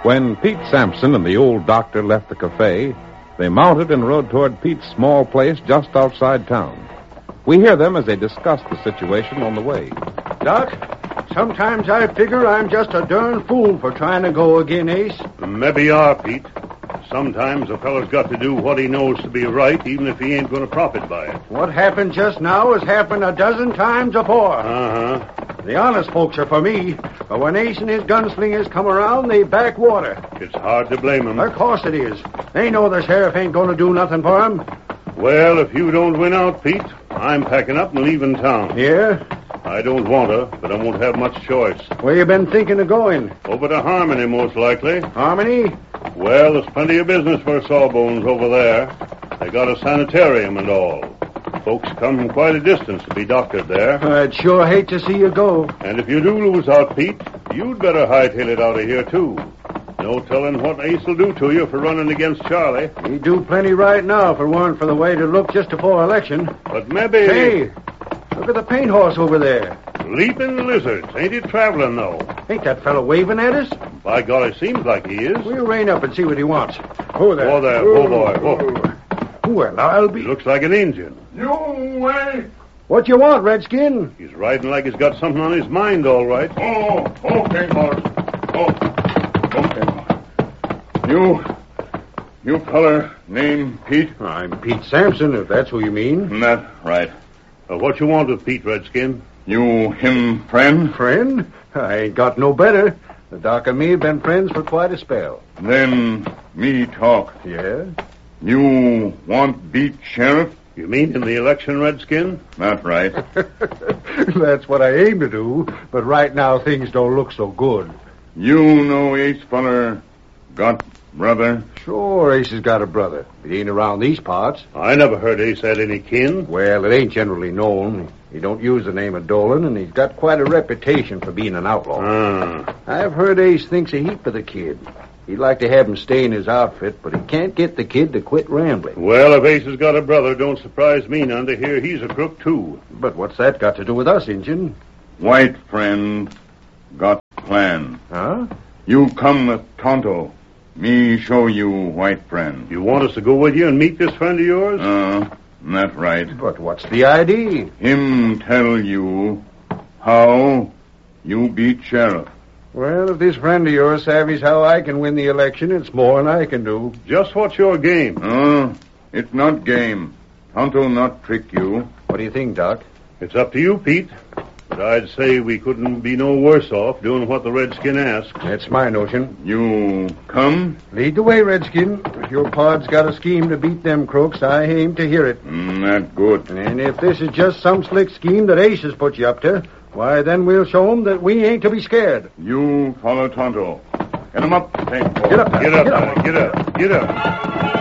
When Pete Sampson and the old doctor left the cafe, they mounted and rode toward Pete's small place just outside town. We hear them as they discuss the situation on the way. Doc, sometimes I figure I'm just a darn fool for trying to go again Ace. Maybe you are, Pete. Sometimes a fella's got to do what he knows to be right, even if he ain't going to profit by it. What happened just now has happened a dozen times before. Uh-huh. The honest folks are for me, but when Ace and his gunslingers come around, they back water. It's hard to blame him. Of course it is. They know the sheriff ain't going to do nothing for them. Well, if you don't win out, Pete, I'm packing up and leaving town. Yeah? I don't want to, but I won't have much choice. Where you been thinking of going? Over to Harmony, most likely. Harmony? Well, there's plenty of business for Sawbones over there. They got a sanitarium and all. Folks come from quite a distance to be doctored there. I'd sure hate to see you go. And if you do lose out, Pete, you'd better hightail it out of here, too. No telling what Ace will do to you for running against Charlie. He'd do plenty right now if it weren't for the way to look just before election. But maybe... Hey, look at the paint horse over there. Leaping lizards. Ain't he traveling, though? Ain't that fellow waving at us? By golly, seems like he is. We'll rein up and see what he wants. Oh, there. Oh, there. Oh, boy. Oh. Well, I'll be... He looks like an Indian. You wait. What you want, Redskin? He's riding like he's got something on his mind, all right. Oh, okay, boss. Oh, okay. You feller named Pete? I'm Pete Sampson, if that's who you mean. That right. What you want with Pete, Redskin? You him friend? Friend? I ain't got no better. The doc and me have been friends for quite a spell. Then me talk. Yeah? You want beat sheriff? You mean in the election, Redskin? That right. That's what I aim to do, but right now things don't look so good. You know Ace feller got brother? Sure, Ace has got a brother. He ain't around these parts. I never heard Ace had any kin. Well, it ain't generally known. He don't use the name of Dolan, and he's got quite a reputation for being an outlaw. I've heard Ace thinks a heap of the kid. He'd like to have him stay in his outfit, but he can't get the kid to quit rambling. Well, if Ace has got a brother, don't surprise me none to hear he's a crook, too. But what's that got to do with us, Injun? White friend got plan. Huh? You come with Tonto. Me show you white friend. You want us to go with you and meet this friend of yours? That right. But what's the idea? Him tell you how you beat sheriff. Well, if this friend of yours savvies how I can win the election, it's more than I can do. Just what's your game? It's not game. Tonto not trick you. What do you think, Doc? It's up to you, Pete. But I'd say we couldn't be no worse off doing what the Redskin asks. That's my notion. You come? Lead the way, Redskin. If your pod's got a scheme to beat them crooks, I aim to hear it. That good. And if this is just some slick scheme that Ace has put you up to, why, then we'll show 'em that we ain't to be scared. You follow Tonto. Get him up. Get up, Get up.